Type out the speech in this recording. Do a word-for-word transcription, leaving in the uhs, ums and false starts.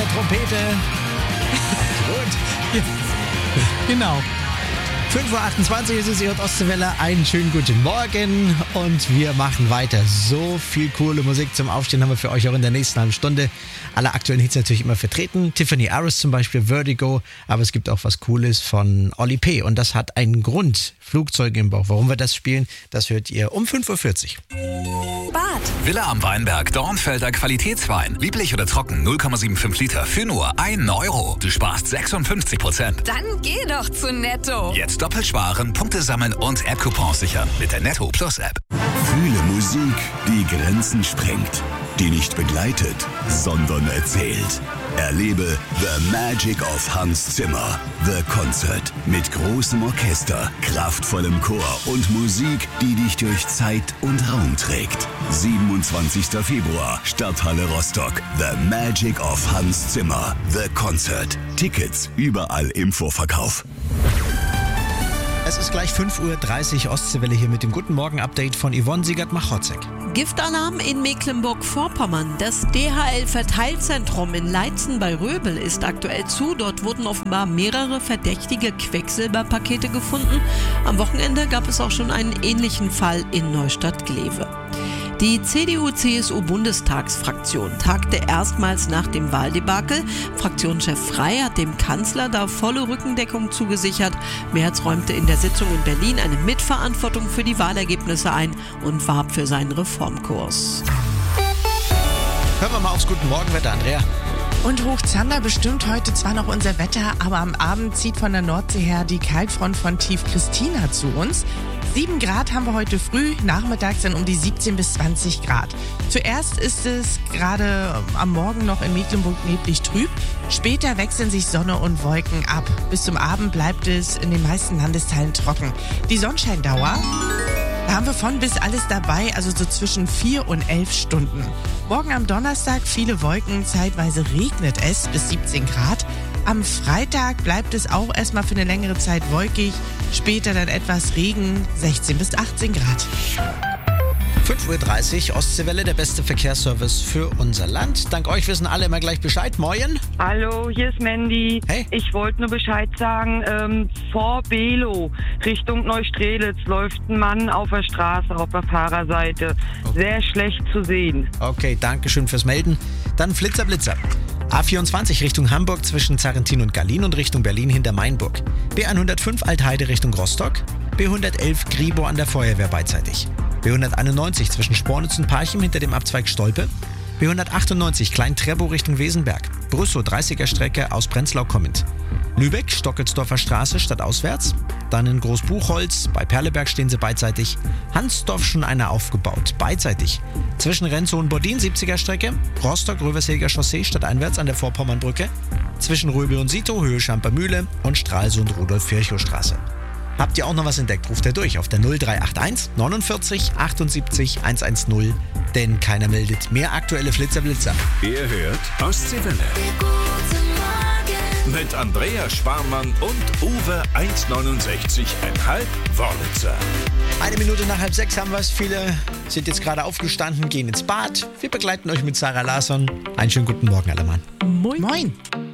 der Trompete. Gut. Genau. fünf Uhr achtundzwanzig ist es, ihr hört Ostseewelle. Einen schönen guten Morgen und wir machen weiter. So viel coole Musik zum Aufstehen haben wir für euch auch in der nächsten halben Stunde. Alle aktuellen Hits natürlich immer vertreten. Tiffany Harris zum Beispiel, Vertigo. Aber es gibt auch was Cooles von Oli P. Und das hat einen Grund. Flugzeuge im Bauch. Warum wir das spielen, das hört ihr um fünf Uhr vierzig. Bad. Villa am Weinberg, Dornfelder Qualitätswein. Lieblich oder trocken, null Komma fünfundsiebzig Liter für nur ein Euro. Du sparst sechsundfünfzig Prozent. Dann geh doch zu Netto. Jetzt doppelt sparen, Punkte sammeln und App-Coupons sichern mit der Netto Plus App. Fühle Musik, die Grenzen sprengt, die nicht begleitet, sondern erzählt. Erlebe The Magic of Hans Zimmer, The Concert. Mit großem Orchester, kraftvollem Chor und Musik, die dich durch Zeit und Raum trägt. siebenundzwanzigster Februar, Stadthalle Rostock. The Magic of Hans Zimmer, The Concert. Tickets überall im Vorverkauf. Es ist gleich fünf Uhr dreißig, Ostseewelle hier mit dem Guten Morgen-Update von Yvonne Siegert-Machotzek. Giftalarm in Mecklenburg-Vorpommern. Das D H L-Verteilzentrum in Leitzen bei Röbel ist aktuell zu. Dort wurden offenbar mehrere verdächtige Quecksilberpakete gefunden. Am Wochenende gab es auch schon einen ähnlichen Fall in Neustadt-Glewe. Die C D U-C S U-Bundestagsfraktion tagte erstmals nach dem Wahldebakel. Fraktionschef Frey hat dem Kanzler da volle Rückendeckung zugesichert. Merz räumte in der Sitzung in Berlin eine Mitverantwortung für die Wahlergebnisse ein und warb für seinen Reformkurs. Hören wir mal aufs Guten Morgenwetter, Andrea. Und Hochzander bestimmt heute zwar noch unser Wetter, aber am Abend zieht von der Nordsee her die Kaltfront von Tief Christina zu uns. sieben Grad haben wir heute früh, nachmittags dann um die siebzehn bis zwanzig Grad. Zuerst ist es gerade am Morgen noch in Mecklenburg neblig trüb. Später wechseln sich Sonne und Wolken ab. Bis zum Abend bleibt es in den meisten Landesteilen trocken. Die Sonnenscheindauer, da haben wir von bis alles dabei, also so zwischen vier und elf Stunden. Morgen am Donnerstag viele Wolken, zeitweise regnet es bis siebzehn Grad. Am Freitag bleibt es auch erstmal für eine längere Zeit wolkig, später dann etwas Regen, sechzehn bis achtzehn Grad. fünf Uhr dreißig, Ostseewelle, der beste Verkehrsservice für unser Land. Dank euch wissen alle immer gleich Bescheid. Moin. Hallo, hier ist Mandy. Hey. Ich wollte nur Bescheid sagen, ähm, vor Belo Richtung Neustrelitz läuft ein Mann auf der Straße, auf der Fahrerseite. Oh. Sehr schlecht zu sehen. Okay, danke schön fürs Melden. Dann Flitzer, Blitzer. A vierundzwanzig Richtung Hamburg zwischen Zarrentin und Gallin und Richtung Berlin hinter Mainburg. B hundertfünf Altheide Richtung Rostock. B hundertelf Gribo an der Feuerwehr beidseitig. B hunderteinundneunzig zwischen Spornitz und Parchim hinter dem Abzweig Stolpe. B hundertachtundneunzig Klein-Trebow Richtung Wesenberg. Brüssow dreißiger Strecke aus Prenzlau kommend. Lübeck, Stockelsdorfer Straße stadtauswärts. Dann in Großbuchholz, bei Perleberg stehen sie beidseitig. Hansdorf schon einer aufgebaut, beidseitig. Zwischen Renzow und Bordin siebziger Strecke. Rostock-Röversheger Chaussee stadteinwärts an der Vorpommernbrücke. Zwischen Röbel und Sito, Höhe Schamper-Mühle und Stralsund Rudolf-Virchow-Straße. Habt ihr auch noch was entdeckt, ruft er durch auf der null drei acht eins neunundvierzig achtundsiebzig hundertzehn, denn keiner meldet mehr aktuelle Flitzer-Blitzer. Ihr hört Ostseewelle. Mit Andrea Sparmann und Uwe eins neunundsechzig Komma fünf Wörlitzer. Eine Minute nach halb sechs haben wir es. Viele sind jetzt gerade aufgestanden, gehen ins Bad. Wir begleiten euch mit Sarah Larsson. Einen schönen guten Morgen, alle Mann. Moin. Moin.